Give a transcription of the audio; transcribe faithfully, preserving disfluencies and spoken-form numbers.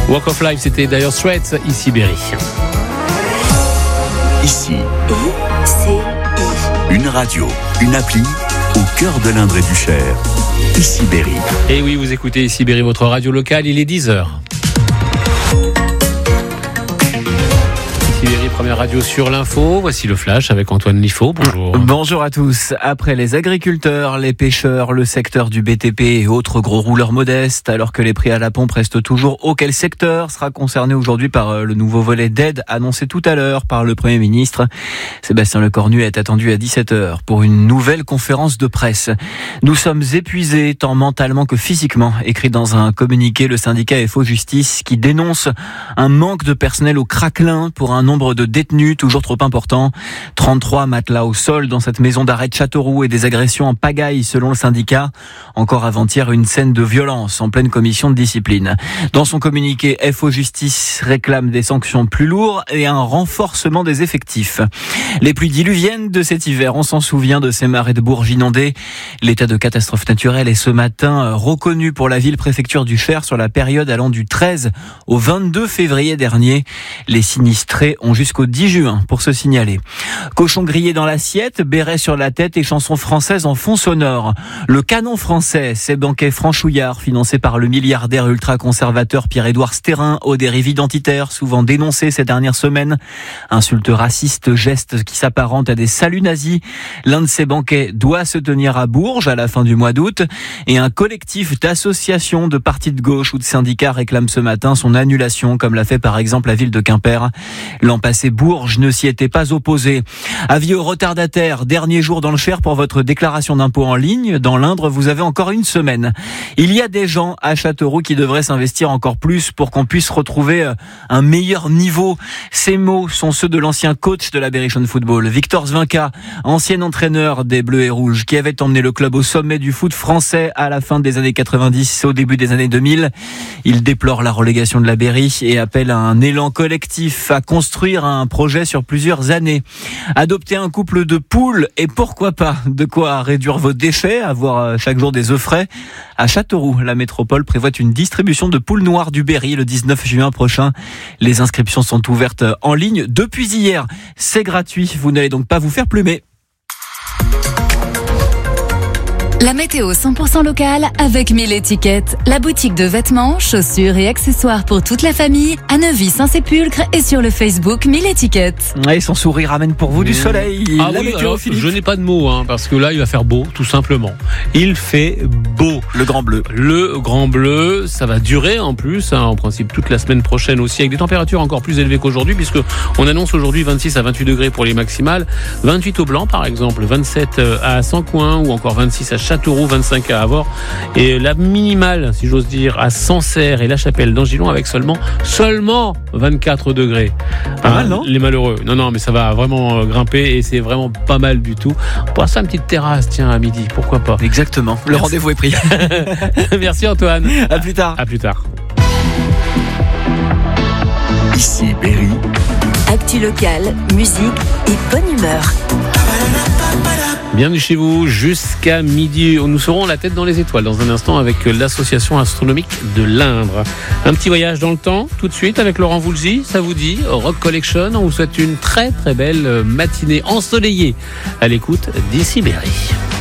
Walk of Life, c'était d'ailleurs Straits, ici Berry. Ici, I C I. une radio, une appli au cœur de l'Indre et du Cher. Ici Berry. Et oui, vous écoutez ici Berry, votre radio locale, il est dix heures. Première radio sur l'info, voici le flash avec Antoine Liffaut, bonjour. Bonjour à tous. Après les agriculteurs, les pêcheurs, le secteur du B T P et autres gros rouleurs modestes, alors que les prix à la pompe restent toujours hauts, quel secteur sera concerné aujourd'hui par le nouveau volet d'aide annoncé tout à l'heure par le Premier ministre? Sébastien Lecornu est attendu à dix-sept heures pour une nouvelle conférence de presse. Nous sommes épuisés tant mentalement que physiquement, écrit dans un communiqué le syndicat F O Justice qui dénonce un manque de personnel au craquelin pour un nombre de détenus toujours trop important. trente-trois matelas au sol dans cette maison d'arrêt de Châteauroux et des agressions en pagaille selon le syndicat. Encore avant-hier, une scène de violence en pleine commission de discipline. Dans son communiqué, F O Justice réclame des sanctions plus lourdes et un renforcement des effectifs. Les pluies diluviennes de cet hiver, on s'en souvient de ces marais de Bourges inondés. L'état de catastrophe naturelle est ce matin reconnu pour la ville-préfecture du Cher sur la période allant du treize au vingt-deux février dernier. Les sinistrés ont jusqu'au dix juin pour se signaler. Cochon grillé dans l'assiette, béret sur la tête et chansons françaises en fond sonore. Le canon français, ces banquets franchouillards financés par le milliardaire ultra-conservateur Pierre-Édouard Stérin aux dérives identitaires souvent dénoncées ces dernières semaines. Insultes racistes, gestes qui s'apparentent à des saluts nazis. L'un de ces banquets doit se tenir à Bourges à la fin du mois d'août et un collectif d'associations de partis de gauche ou de syndicats réclame ce matin son annulation comme l'a fait par exemple la ville de Quimper. L'an passé, Bourges ne s'y était pas opposé. Avis aux retardataires, dernier jour dans le Cher pour votre déclaration d'impôt en ligne. Dans l'Indre, vous avez encore une semaine. Il y a des gens à Châteauroux qui devraient s'investir encore plus pour qu'on puisse retrouver un meilleur niveau. Ces mots sont ceux de l'ancien coach de la Berrichonne Football, Victor Zvinka, ancien entraîneur des Bleus et Rouges, qui avait emmené le club au sommet du foot français à la fin des années quatre-vingt-dix, au début des années deux mille. Il déplore la relégation de la Berry et appelle à un élan collectif à construire un projet sur plusieurs années. Adopter un couple de poules et pourquoi pas de quoi réduire vos déchets, avoir chaque jour des œufs frais. À Châteauroux, la métropole prévoit une distribution de poules noires du Berry le dix-neuf juin prochain. Les inscriptions sont ouvertes en ligne depuis hier. C'est gratuit, vous n'allez donc pas vous faire plumer. La météo cent pour cent locale avec mille étiquettes. La boutique de vêtements, chaussures et accessoires pour toute la famille à Neuvy-Saint-Sépulcre et sur le Facebook mille étiquettes. Et son sourire ramène pour vous du soleil. Ah la oui, météo, alors, Philippe. je n'ai pas de mots, hein, parce que là, il va faire beau, tout simplement. Il fait beau. Le grand bleu. Le grand bleu, ça va durer en plus, hein, en principe toute la semaine prochaine aussi, avec des températures encore plus élevées qu'aujourd'hui, puisque on annonce aujourd'hui vingt-six à vingt-huit degrés pour les maximales, vingt-huit au Blanc par exemple, vingt-sept à Sancoin ou encore vingt-six à Châteauroux, vingt-cinq à Avord et la minimale, si j'ose dire, à Sancerre et La Chapelle d'Angilon avec seulement seulement vingt-quatre degrés. Pas hein, mal, non ? Les malheureux. Non, non, mais ça va vraiment grimper et c'est vraiment pas mal du tout. On pourra faire une petite terrasse, tiens, à midi, pourquoi pas. Exactement. Le Merci. rendez-vous est pris. Merci Antoine. À plus tard. À plus tard. Ici Berry. Actu locale, musique et bonne humeur. Bienvenue chez vous jusqu'à midi. Nous serons la tête dans les étoiles dans un instant avec l'association astronomique de l'Indre. Un petit voyage dans le temps tout de suite avec Laurent Voulzy. Ça vous dit Rock Collection. On vous souhaite une très très belle matinée ensoleillée à l'écoute d'Ici Berry.